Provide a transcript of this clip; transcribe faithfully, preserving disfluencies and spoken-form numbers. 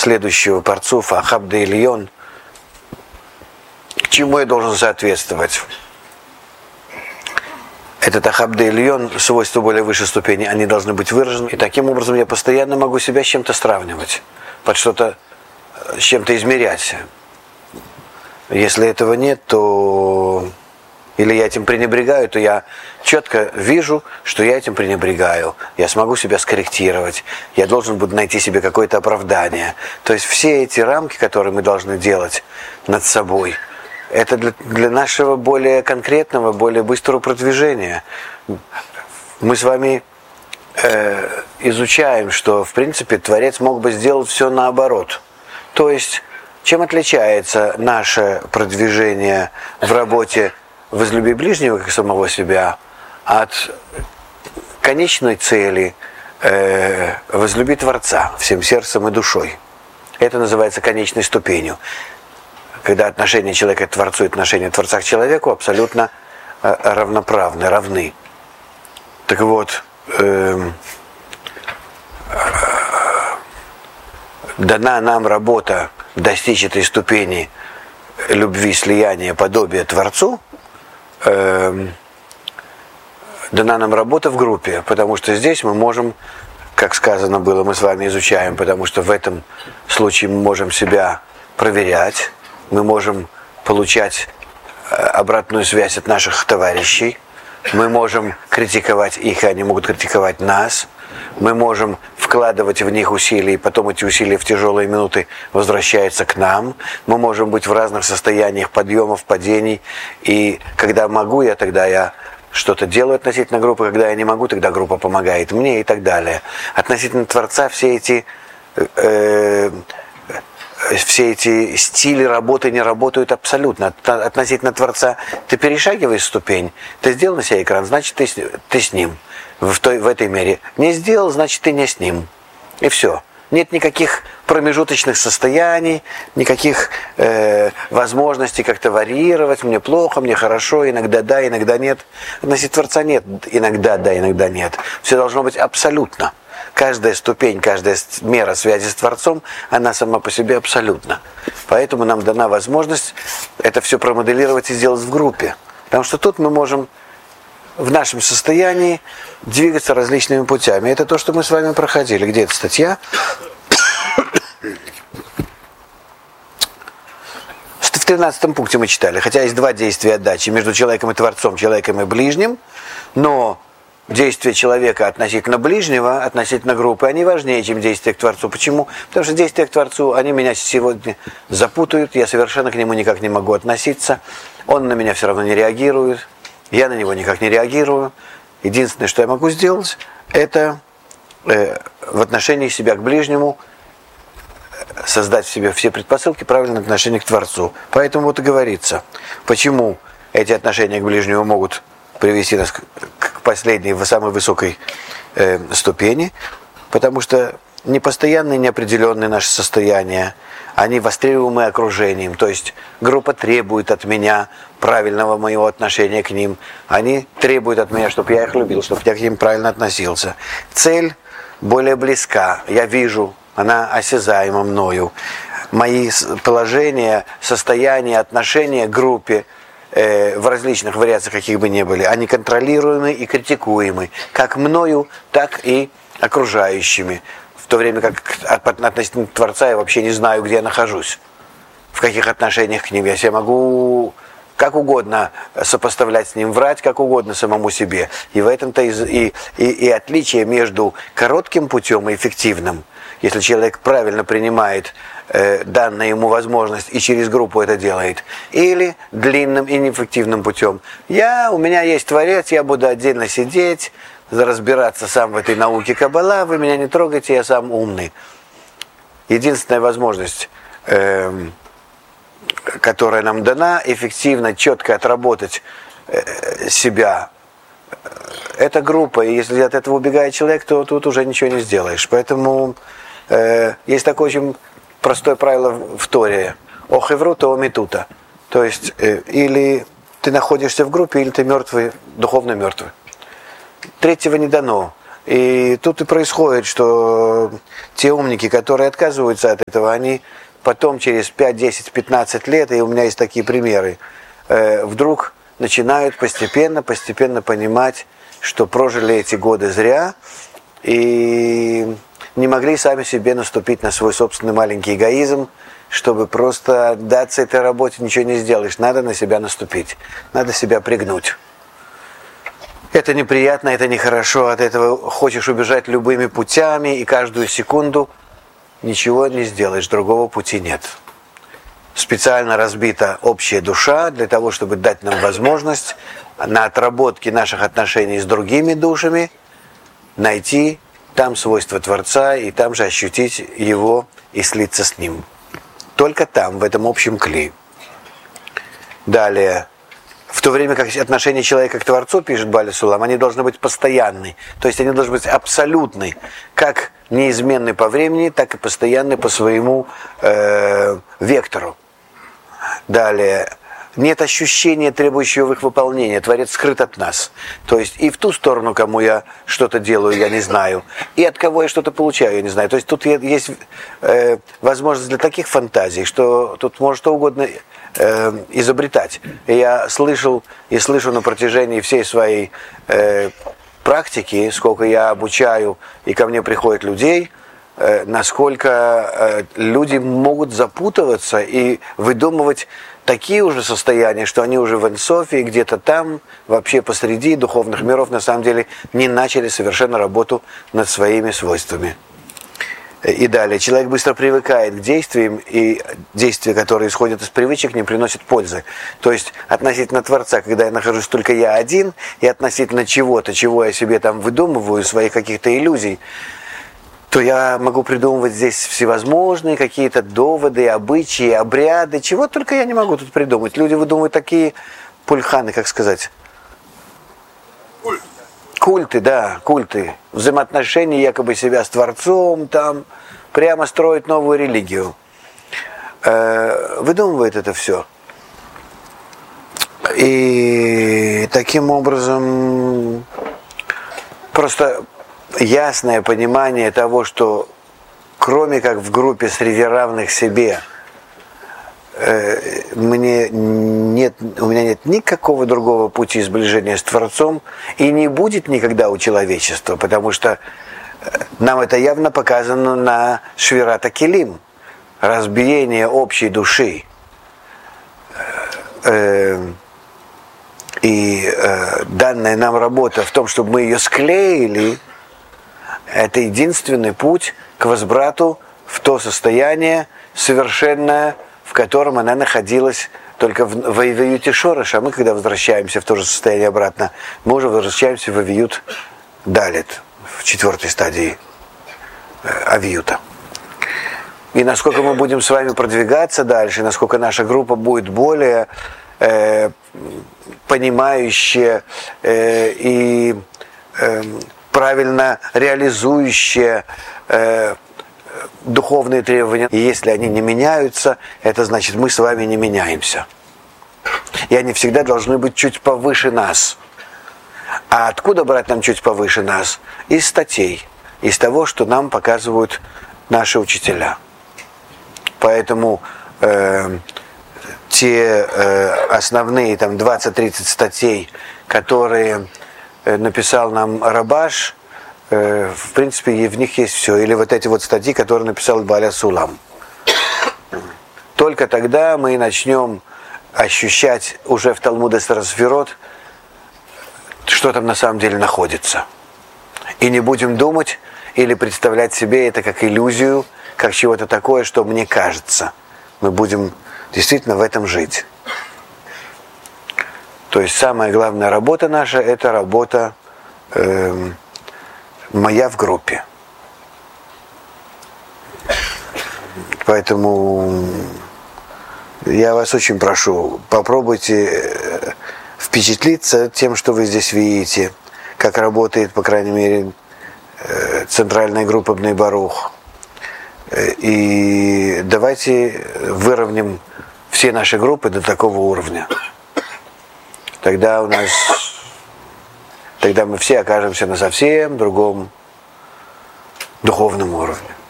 следующего парцуфа Ахаб де Ильон, к чему я должен соответствовать. Этот Ахаб де Ильон, свойства более высшей ступени, они должны быть выражены. И таким образом я постоянно могу себя с чем-то сравнивать, под что-то, с чем-то измерять. Если этого нет, то или я этим пренебрегаю, то я четко вижу, что я этим пренебрегаю. Я смогу себя скорректировать. Я должен буду найти себе какое-то оправдание. То есть все эти рамки, которые мы должны делать над собой, это для, для нашего более конкретного, более быстрого продвижения. Мы с вами э, изучаем, что в принципе Творец мог бы сделать все наоборот. То есть, чем отличается наше продвижение в работе «Возлюби ближнего, как самого себя» от конечной цели э, «Возлюби Творца всем сердцем и душой». Это называется конечной ступенью. Когда отношение человека к Творцу и отношение Творца к человеку абсолютно э, равноправны, равны. Так вот, э, э, дана нам работа достичь этой ступени любви, слияния, подобия Творцу, э, дана нам работа в группе, потому что здесь мы можем, как сказано было, мы с вами изучаем, потому что в этом случае мы можем себя проверять, мы можем получать обратную связь от наших товарищей, мы можем критиковать их, и они могут критиковать нас, мы можем вкладывать в них усилия, и потом эти усилия в тяжелые минуты возвращаются к нам. Мы можем быть в разных состояниях подъемов, падений. И когда могу я, тогда я что-то делаю относительно группы. Когда я не могу, тогда группа помогает мне и так далее. Относительно Творца все эти, э, все эти стили работы не работают абсолютно. Относительно Творца ты перешагиваешь ступень, ты сделал на себя экран, значит ты, ты с ним. В, той, в этой мере. Не сделал, значит ты не с ним. И все. Нет никаких промежуточных состояний, никаких э, возможностей как-то варьировать. Мне плохо, мне хорошо, иногда да, иногда нет. Относительно Творца нет. Иногда да, иногда нет. Все должно быть абсолютно. Каждая ступень, каждая мера связи с Творцом, она сама по себе абсолютна. Поэтому нам дана возможность это все промоделировать и сделать в группе. Потому что тут мы можем в нашем состоянии двигаться различными путями. Это то, что мы с вами проходили. Где эта статья? В тринадцатом пункте мы читали. Хотя есть два действия отдачи между человеком и Творцом, человеком и ближним, но действия человека относительно ближнего, относительно группы, они важнее, чем действия к Творцу. Почему? Потому что действия к Творцу, они меня сегодня запутают, я совершенно к нему никак не могу относиться, он на меня все равно не реагирует. Я на него никак не реагирую. Единственное, что я могу сделать, это э, в отношении себя к ближнему создать в себе все предпосылки правильного отношения к Творцу. Поэтому вот и говорится, почему эти отношения к ближнему могут привести нас к, к последней, самой высокой э, ступени, потому что непостоянные, неопределенные наши состояния, они востребуемы окружением, то есть группа требует от меня правильного моего отношения к ним, они требуют от меня, чтобы я их любил, чтобы я к ним правильно относился. Цель более близка, я вижу, она осязаема мною. Мои положения, состояния, отношения к группе э, в различных вариациях, каких бы ни были, они контролируемы и критикуемы, как мною, так и окружающими. В то время как относительно Творца я вообще не знаю, где я нахожусь, в каких отношениях к ним. Я себя могу как угодно сопоставлять с ним, врать как угодно самому себе. И в этом-то и, и, и, и отличие между коротким путем и эффективным. Если человек правильно принимает э, данную ему возможность и через группу это делает, или длинным и неэффективным путем. Я, у меня есть Творец, я буду отдельно сидеть, разбираться сам в этой науке Каббала, вы меня не трогайте, я сам умный. Единственная возможность, э, которая нам дана, эффективно, четко отработать э, себя, э, это группа, и если от этого убегает человек, то тут уже ничего не сделаешь. Поэтому э, есть такое очень простое правило в Торе: охевру то омитута. То есть, э, или ты находишься в группе, или ты мертвый, духовно мертвый. Третьего не дано. И тут и происходит, что те умники, которые отказываются от этого, они потом через пять, десять, пятнадцать лет, и у меня есть такие примеры, э, вдруг начинают постепенно, постепенно понимать, что прожили эти годы зря, и не могли сами себе наступить на свой собственный маленький эгоизм, чтобы просто отдаться этой работе, ничего не сделаешь. Надо на себя наступить, надо себя пригнуть. Это неприятно, это нехорошо, от этого хочешь убежать любыми путями, и каждую секунду ничего не сделаешь, другого пути нет. Специально разбита общая душа для того, чтобы дать нам возможность на отработке наших отношений с другими душами найти там свойства Творца и там же ощутить его и слиться с ним. Только там, в этом общем кли. Далее. В то время как отношение человека к Творцу, пишет Бааля Сулам, они должны быть постоянны. То есть они должны быть абсолютны. Как неизменны по времени, так и постоянны по своему э, вектору. Далее. Нет ощущения, требующего их выполнения. Творец скрыт от нас. То есть и в ту сторону, кому я что-то делаю, я не знаю. И от кого я что-то получаю, я не знаю. То есть тут есть э, возможность для таких фантазий, что тут может что угодно э, изобретать. И я слышал и слышу на протяжении всей своей э, практики, сколько я обучаю, и ко мне приходят людей, э, насколько э, люди могут запутываться и выдумывать такие уже состояния, что они уже в Энсофе, где-то там, вообще посреди духовных миров, на самом деле, не начали совершенно работу над своими свойствами. И далее. Человек быстро привыкает к действиям, и действия, которые исходят из привычек, не приносят пользы. То есть, относительно Творца, когда я нахожусь только я один, и относительно чего-то, чего я себе там выдумываю, своих каких-то иллюзий, то я могу придумывать здесь всевозможные какие-то доводы, обычаи, обряды, чего только я не могу тут придумать. Люди выдумывают такие пульханы, как сказать? Культы. Культы, да, культы. Взаимоотношения якобы себя с Творцом, там, прямо строят новую религию. Э, выдумывает это все. И таким образом просто ясное понимание того, что кроме как в группе среди равных себе, э, мне нет, у меня нет никакого другого пути сближения с Творцом, и не будет никогда у человечества, потому что нам это явно показано на Швират ха-Келим, разбиение общей души. Э, и э, данная нам работа в том, чтобы мы ее склеили, это единственный путь к возврату в то состояние совершенное, в котором она находилась только в, в Авиюте Шореш, а мы, когда возвращаемся в то же состояние обратно, мы уже возвращаемся в Авиют Далет, в четвертой стадии э, Авиюта. И насколько мы будем с вами продвигаться дальше, насколько наша группа будет более э, понимающая э, и э, правильно реализующие э, духовные требования. И если они не меняются, это значит, мы с вами не меняемся. И они всегда должны быть чуть повыше нас. А откуда брать нам чуть повыше нас? Из статей, из того, что нам показывают наши учителя. Поэтому э, те э, основные там двадцать-тридцать статей, которые написал нам Рабаш, э, в принципе, и в них есть все. Или вот эти вот статьи, которые написал Бааля Сулам. Только тогда мы начнем ощущать уже в Талмуде Сферот, что там на самом деле находится. И не будем думать или представлять себе это как иллюзию, как чего-то такое, что мне кажется. Мы будем действительно в этом жить. То есть самая главная работа наша – это работа э, моя в группе. Поэтому я вас очень прошу, попробуйте впечатлиться тем, что вы здесь видите, как работает, по крайней мере, центральная группа Бней Барух. И давайте выровняем все наши группы до такого уровня. Тогда у нас, тогда мы все окажемся на совсем другом духовном уровне.